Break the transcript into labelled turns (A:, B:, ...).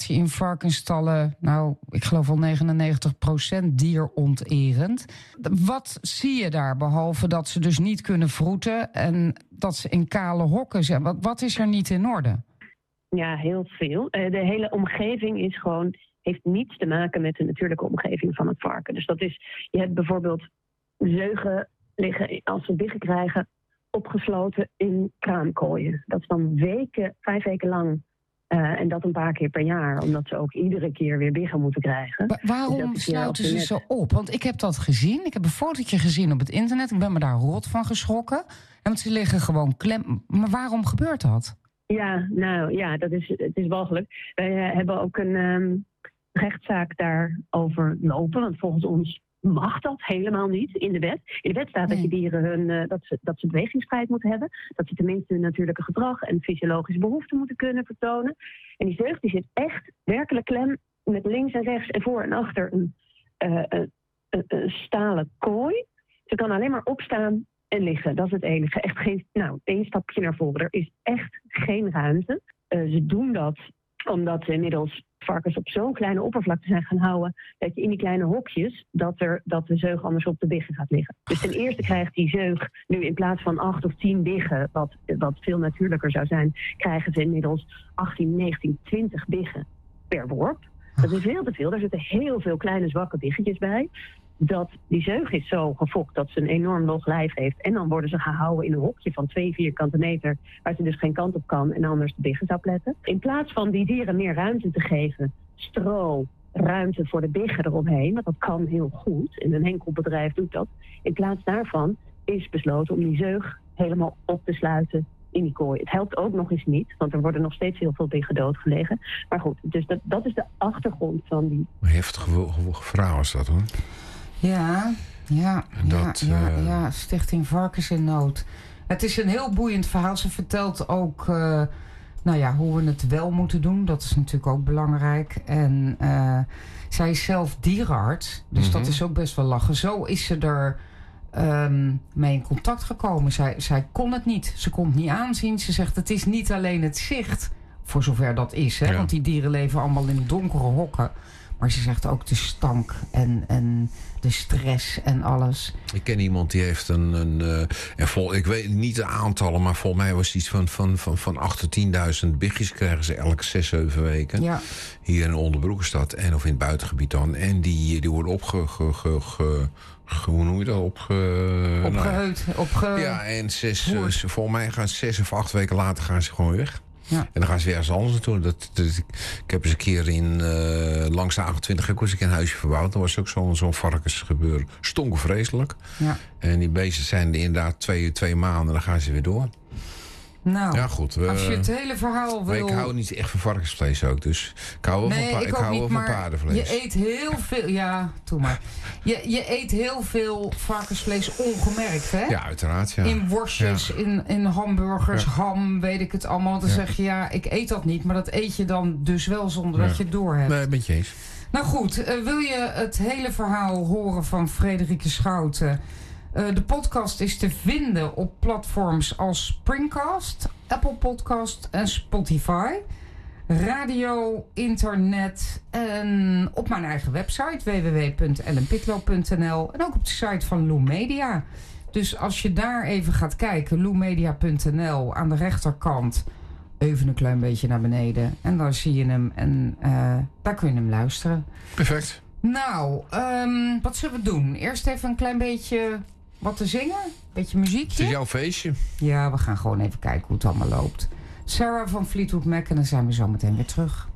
A: situatie in varkensstallen, nou, ik geloof wel 99% dieronterend. Wat zie je daar, behalve dat ze dus niet kunnen vroeten en dat ze in kale hokken zijn? Wat is er niet in orde?
B: Ja, heel veel. De hele omgeving heeft niets te maken met de natuurlijke omgeving van het varken. Dus dat is, je hebt bijvoorbeeld zeugen liggen, als ze biggen krijgen, opgesloten in kraamkooien. Dat is dan 5 weken lang. En dat een paar keer per jaar, omdat ze ook iedere keer weer biggen moeten krijgen.
A: Waarom sluiten ze zo op? Want ik heb dat gezien. Ik heb een fotootje gezien op het internet. Ik ben me daar rot van geschrokken. Want ze liggen gewoon klem. Maar waarom gebeurt dat?
B: Ja, nou ja, het is walgelijk. Wij hebben ook een rechtszaak daarover lopen. Want volgens ons mag dat helemaal niet in de wet. In de wet staat dat je dieren dat ze bewegingsvrijheid moeten hebben. Dat ze tenminste hun natuurlijke gedrag en fysiologische behoeften moeten kunnen vertonen. En die zeug die zit echt werkelijk klem met links en rechts en voor en achter een stalen kooi. Ze kan alleen maar opstaan en liggen. Dat is het enige. Echt geen, één stapje naar voren. Er is echt geen ruimte. Ze doen dat omdat ze inmiddels varkens op zo'n kleine oppervlakte zijn gaan houden, dat je in die kleine hokjes, dat de zeug anders op de biggen gaat liggen. Dus ten eerste krijgt die zeug nu in plaats van 8 of 10 biggen, wat veel natuurlijker zou zijn, krijgen ze inmiddels 18, 19, 20 biggen per worp. Dat is veel te veel. Daar zitten heel veel kleine zwakke biggetjes bij. Dat die zeug is zo gefokt dat ze een enorm log lijf heeft. En dan worden ze gehouden in een hokje van 2 vierkante meter, waar ze dus geen kant op kan en anders de biggen zou pletten. In plaats van die dieren meer ruimte te geven, stro, ruimte voor de biggen eromheen, want dat kan heel goed. En een henkelbedrijf doet dat. In plaats daarvan is besloten om die zeug helemaal op te sluiten in die kooi. Het helpt ook nog eens niet, want er worden nog steeds heel veel biggen doodgelegen. Maar goed, dus dat is de achtergrond van die.
C: Heftige verhaal is dat, hoor.
A: Ja, Stichting Varkens in Nood. Het is een heel boeiend verhaal. Ze vertelt ook hoe we het wel moeten doen. Dat is natuurlijk ook belangrijk. En zij is zelf dierenarts. Dus dat is ook best wel lachen. Zo is ze er mee in contact gekomen. Zij kon het niet. Ze kon het niet aanzien. Ze zegt, het is niet alleen het zicht, voor zover dat is. Hè? Ja. Want die dieren leven allemaal in donkere hokken. Maar ze zegt ook de stank en de stress en alles.
C: Ik ken iemand die heeft ik weet niet de aantallen, maar volgens mij was het iets van 8.000 tot 10.000 bigjes krijgen ze elke 6-7 weken. Ja. Hier in Onderbroekenstad en of in het buitengebied dan. En die worden hoe noem je dat? Ja, en volgens mij gaan 6 of 8 weken later gaan ze gewoon weg. Ja. En dan gaan ze weer ergens anders naartoe. Ik heb eens een keer langs de A28 heb ik eens een huisje verbouwd. Dan was ook zo'n varkensgebeuren. Stonken vreselijk. Ja. En die beesten zijn er inderdaad 2 maanden. Dan gaan ze weer door.
A: Nou,
C: ja, goed,
A: als je het hele verhaal wil.
C: Ik hou niet echt van varkensvlees ook. Dus ik hou wel van paardenvlees.
A: Je eet heel veel. Ja, doe maar. Je eet heel veel varkensvlees ongemerkt, hè?
C: Ja, uiteraard. Ja.
A: In worstjes, in hamburgers, ham, weet ik het allemaal. Dan zeg je, ik eet dat niet. Maar dat eet je dan dus wel zonder dat je het door hebt.
C: Nee, ben je eens.
A: Nou goed, wil je het hele verhaal horen van Frederike Schouten? De podcast is te vinden op platforms als Springcast, Apple Podcast en Spotify. Radio, internet en op mijn eigen website www.ellenpitlo.nl en ook op de site van Lou Media. Dus als je daar even gaat kijken, loumedia.nl aan de rechterkant, even een klein beetje naar beneden en dan zie je hem en daar kun je hem luisteren.
C: Perfect.
A: Nou, wat zullen we doen? Eerst even een klein beetje wat te zingen? Beetje muziekje?
C: Het is jouw feestje.
A: Ja, we gaan gewoon even kijken hoe het allemaal loopt. Sarah van Fleetwood Mac en dan zijn we zo meteen weer terug.